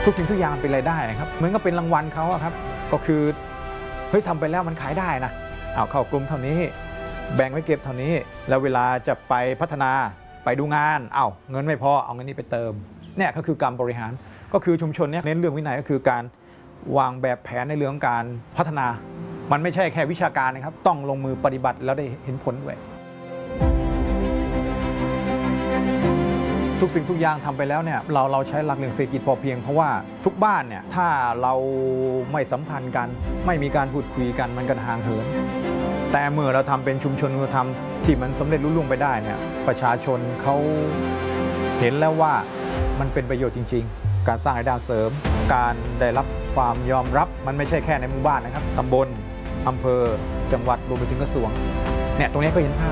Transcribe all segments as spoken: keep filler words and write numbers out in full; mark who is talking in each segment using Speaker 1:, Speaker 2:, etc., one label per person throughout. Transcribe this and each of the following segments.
Speaker 1: ทุกสิ่งทุกอย่างเป็นรายได้ครับเหมือนกับเป็นรางวัลเขาครับก็คือเฮ้ยทำไปแล้วมันขายได้นะเอาเข้ากลุ่มเท่านี้แบ่งไว้เก็บเท่านี้แล้วเวลาจะไปพัฒนาไปดูงานเอาเงินไม่พอเอาเงินนี้ไปเติมเนี่ยก็คือการบริหารก็คือชุมชนเนี่ยเน้นเรื่องวินัยก็คือการวางแบบแผนในเรื่องการพัฒนามันไม่ใช่แค่วิชาการนะครับต้องลงมือปฏิบัติแล้วได้เห็นผลด้วยทุกสิ่งทุกอย่างทำไปแล้วเนี่ยเราเราใช้หลักเรื่องเศรษฐกิจพอเพียงเพราะว่าทุกบ้านเนี่ยถ้าเราไม่สัมพันธ์กันไม่มีการพูดคุยกันมันก็ห่างเหินแต่เมื่อเราทำเป็นชุมชนเราทำที่มันสำเร็จรุ่งเรืองไปได้เนี่ยประชาชนเขาเห็นแล้วว่ามันเป็นประโยชน์จริงๆการสร้างรายได้เสริมการได้รับความยอมรับมันไม่ใช่แค่ในหมู่บ้านนะครับตำบลอำเภอจังหวัดรวมไปถึงกระทรวงเนี่ยตรงนี้ก็เห็นภาพ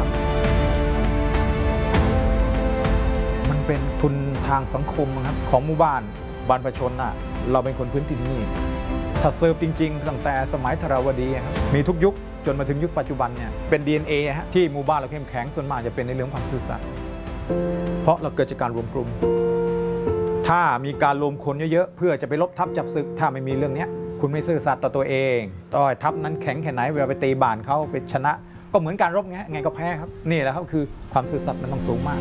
Speaker 1: มันเป็นทุนทางสังคมครับของหมู่บ้านบ้านประชาชนน่ะเราเป็นคนพื้นที่นี่ถ้าเซิร์ฟจริงๆตั้งแต่สมัยธรวดีครับมีทุกยุคจนมาถึงยุคปัจจุบันเนี่ยเป็น ดี เอ็น เอ ฮะที่หมู่บ้านเราเข้มแข็งส่วนมากจะเป็นในเรื่องความซื่อสัตย์เพราะเราเกิดจากการรวมกลุ่มถ้ามีการรวมคนเยอะๆเพื่อจะไปลบทับจับศึกถ้าไม่มีเรื่องนี้คุณไม่ซื่อสัตย์ต่อตัวเองต่อทัพนั้นแข็งแค่ไหนเวลาไปตีบ้านเขาไปชนะก็เหมือนการรบไงไงก็แพ้ครับนี่แหละครับคือความซื่อสัตย์มันต้องสูงมาก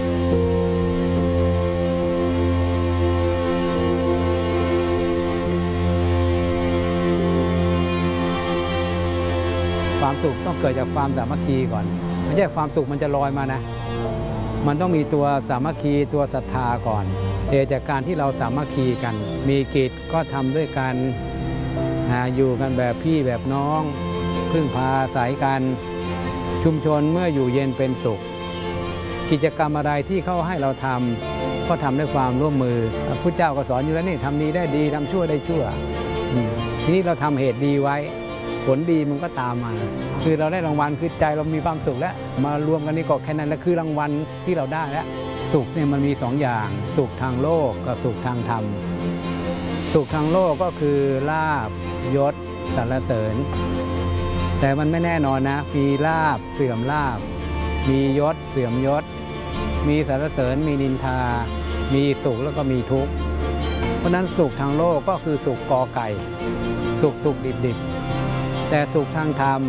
Speaker 2: ความสุขต้องเกิดจากความสามัคคีก่อนไม่ใช่ความสุขมันจะลอยมานะมันต้องมีตัวสามัคคีตัวศรัทธาก่อนเกิดจากการที่เราสามัคคีกันมีกิจก็ทำด้วยกันอยู่กันแบบพี่แบบน้องพึ่งพาอาศัยกันชุมชนเมื่ออยู่เย็นเป็นสุขกิจกรรมอะไรที่เขาให้เราทำก็ทำด้วยความร่วมมือพระพุทธเจ้าก็สอนอยู่แล้วนี่ทำดีได้ดีทำชั่วได้ชั่วทีนี้เราทำเหตุดีไว้ผลดีมันก็ตามมาคือเราได้รางวัลคือใจเรามีความสุขแล้วมารวมกันนี่ก็แค่นั้นแล้วคือรางวัลที่เราได้แล้วสุขเนี่ยมันมีสองอย่างสุขทางโลกกับสุขทางธรรมสุขทางโลกก็คือลาภยศสรรเสริญแต่มันไม่แน่นอนนะมีลาภเสื่อมลาภมียศเสื่อมยศมีสรรเสริญมีนินทามีสุขแล้วก็มีทุกข์เพราะนั้นสุขทางโลกก็คือสุขกอไก่สุขสุขดิบดิบแต่สุขทางธรรม